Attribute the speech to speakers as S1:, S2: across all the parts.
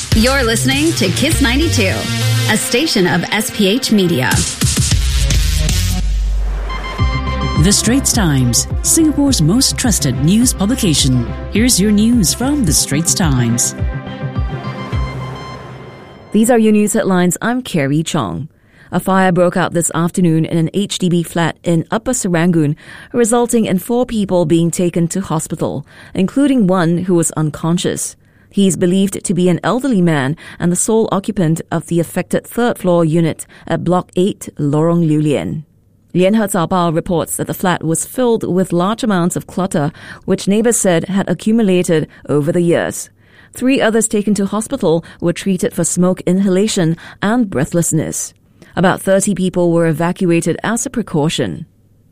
S1: You're listening to Kiss 92, a station of SPH Media.
S2: The Straits Times, Singapore's most trusted news publication. Here's your news from The Straits Times.
S3: These are your news headlines. I'm Carrie Chong. A fire broke out this afternoon in an HDB flat in Upper Serangoon, resulting in 4 people being taken to hospital, including one who was unconscious. He is believed to be an elderly man and the sole occupant of the affected third-floor unit at Block 8, Lorong Lulian. Lianhe Zaobao reports that the flat was filled with large amounts of clutter, which neighbors said had accumulated over the years. 3 others taken to hospital were treated for smoke inhalation and breathlessness. About 30 people were evacuated as a precaution.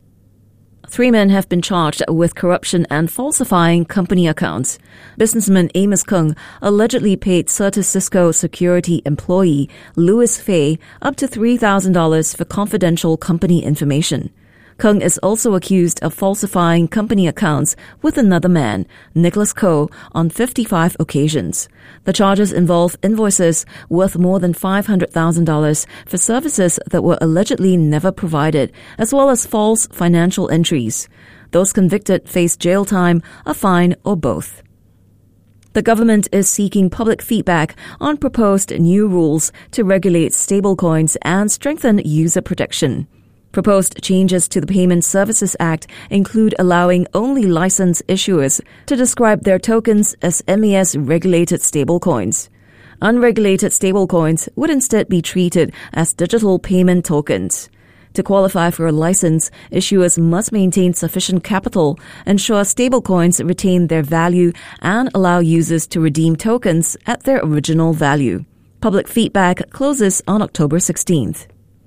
S3: 3 men have been charged with corruption and falsifying company accounts. Businessman Amos Kung allegedly paid Certis Cisco security employee Louis Fay up to $3,000 for confidential company information. Kung is also accused of falsifying company accounts with another man, Nicholas Koh, on 55 occasions. The charges involve invoices worth more than $500,000 for services that were allegedly never provided, as well as false financial entries. Those convicted face jail time, a fine, or both. The government is seeking public feedback on proposed new rules to regulate stablecoins and strengthen user protection. Proposed changes to the Payment Services Act include allowing only licensed issuers to describe their tokens as MAS-regulated stablecoins. Unregulated stablecoins would instead be treated as digital payment tokens. To qualify for a license, issuers must maintain sufficient capital, ensure stablecoins retain their value, and allow users to redeem tokens at their original value. Public feedback closes on October 16th.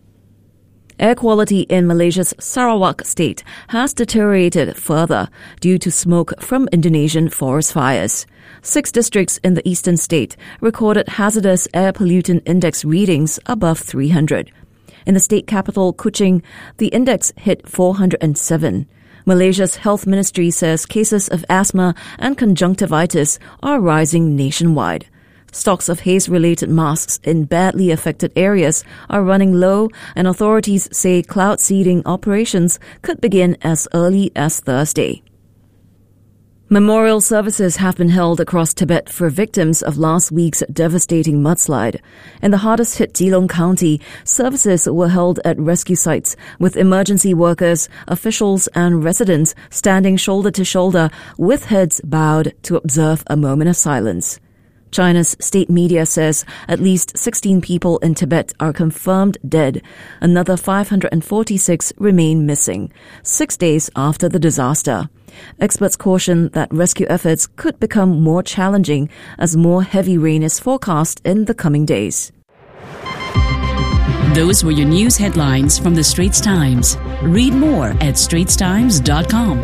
S3: Air quality in Malaysia's Sarawak state has deteriorated further due to smoke from Indonesian forest fires. 6 districts in the eastern state recorded hazardous air pollutant index readings above 300. In the state capital, Kuching, the index hit 407. Malaysia's health ministry says cases of asthma and conjunctivitis are rising nationwide. Stocks of haze-related masks in badly affected areas are running low, and authorities say cloud seeding operations could begin as early as Thursday. Memorial services have been held across Tibet for victims of last week's devastating mudslide. In the hardest-hit Geelong County, services were held at rescue sites with emergency workers, officials and residents standing shoulder to shoulder with heads bowed to observe a moment of silence. China's state media says at least 16 people in Tibet are confirmed dead. Another 546 remain missing, 6 days after the disaster. Experts caution that rescue efforts could become more challenging as more heavy rain is forecast in the coming days.
S2: Those were your news headlines from The Straits Times. Read more at straitstimes.com.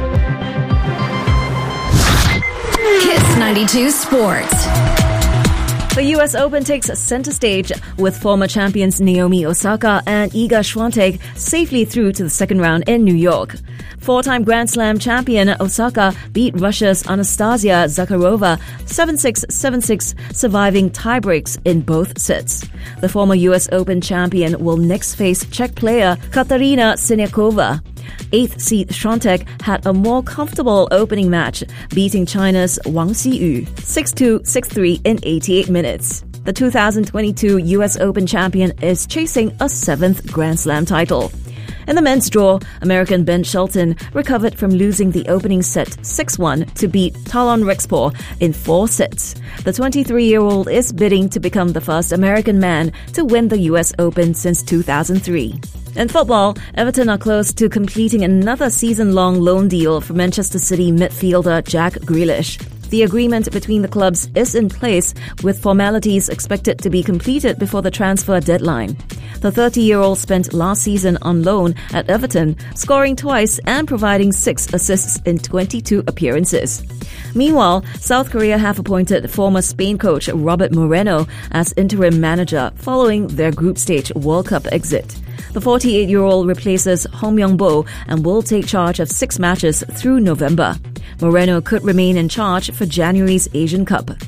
S1: Kiss 92 Sports.
S3: The U.S. Open takes center stage with former champions Naomi Osaka and Iga Swiatek safely through to the second round in New York. 4-time Grand Slam champion Osaka beat Russia's Anastasia Zakharova 7-6, 7-6, surviving tiebreaks in both sets. The former U.S. Open champion will next face Czech player Katarina Siniakova. 8th seed Swiatek had a more comfortable opening match, beating China's Wang Xiyu 6-2, 6-3 in 88 minutes. The 2022 U.S. Open champion is chasing a 7th Grand Slam title. In the men's draw, American Ben Shelton recovered from losing the opening set 6-1 to beat Talon Rexpor in 4 sets. The 23-year-old is bidding to become the first American man to win the U.S. Open since 2003. In football, Everton are close to completing another season-long loan deal for Manchester City midfielder Jack Grealish. The agreement between the clubs is in place, with formalities expected to be completed before the transfer deadline. The 30-year-old spent last season on loan at Everton, scoring twice and providing 6 assists in 22 appearances. Meanwhile, South Korea have appointed former Spain coach Robert Moreno as interim manager following their group stage World Cup exit. The 48-year-old replaces Hong Myung-bo and will take charge of 6 matches through November. Moreno could remain in charge for January's Asian Cup.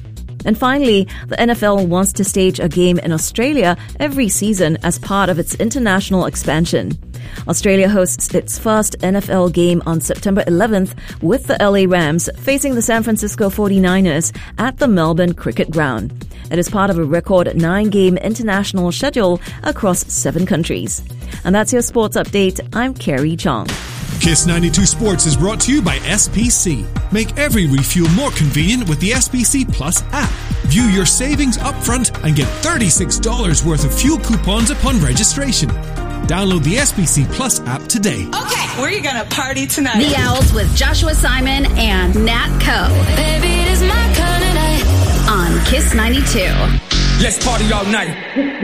S3: And finally, the NFL wants to stage a game in Australia every season as part of its international expansion. Australia hosts its first NFL game on September 11th with the LA Rams facing the San Francisco 49ers at the Melbourne Cricket Ground. It is part of a record 9-game international schedule across 7 countries. And that's your sports update. I'm Carrie Chong.
S4: Kiss 92 Sports is brought to you by SPC. Make every refuel more convenient with the SPC Plus app. View your savings upfront and get $36 worth of fuel coupons upon registration. Download the SPC Plus app today.
S5: Okay, where are you going to party tonight?
S1: The Owls with Joshua Simon and Nat Coe.
S5: Baby, it is my kind of night.
S1: On Kiss 92.
S6: Let's party all night.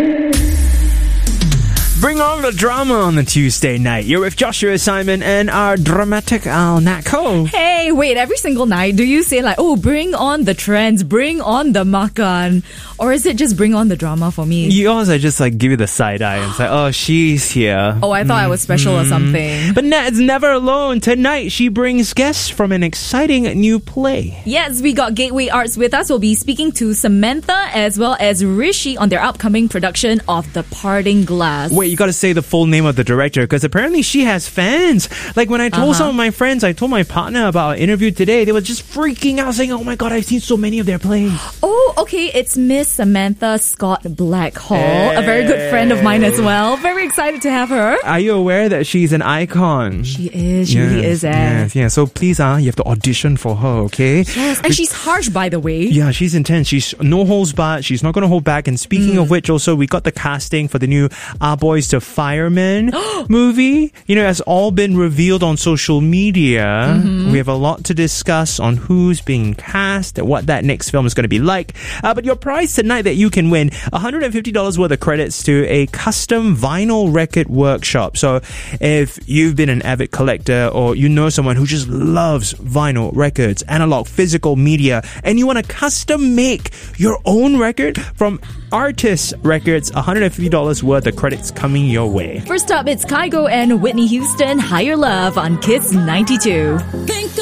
S6: Bring on the drama on the Tuesday night. You're with Joshua Simon and our dramatic owl, Nat Coe.
S7: Hey, wait, every single night, do you say like, oh, bring on the trends, bring on the makan? Or is it just bring on the drama for me?
S6: Yours, I just like give you the side eye and say, oh, she's here.
S7: Oh, I thought I was special or something.
S6: But Nat's never alone. Tonight, she brings guests from an exciting new play.
S7: Yes, we got Gateway Arts with us. We'll be speaking to Samantha as well as Rishi on their upcoming production of The Parting Glass.
S6: Wait, you got to say the full name of the director because apparently she has fans. Like when I told some of my friends, I told my partner about our interview today, they were just freaking out saying, oh my God, I've seen so many of their plays.
S7: Oh, okay. It's Miss Samantha Scott Blackhall, a very good friend of mine as well. Very excited to have her.
S6: Are you aware that she's an icon?
S7: She is. She really is.
S6: Yes. So please, you have to audition for her, okay?
S7: Yes, and she's harsh, by the way.
S6: Yeah, she's intense. She's no holds barred. She's not going to hold back. And speaking of which, also, we got the casting for the new Our Boys to Firemen movie. You know, it's all been revealed on social media. We have a lot to discuss on who's being cast and what that next film is going to be like. But your prize tonight that you can win, $150 worth of credits to a custom vinyl record workshop. So if you've been an avid collector or you know someone who just loves vinyl records, analog, physical media, and you want to custom make your own record from Artists Records, $150 worth of credits coming your way.
S7: First up, it's Kygo and Whitney Houston, Higher Love on Kiss 92.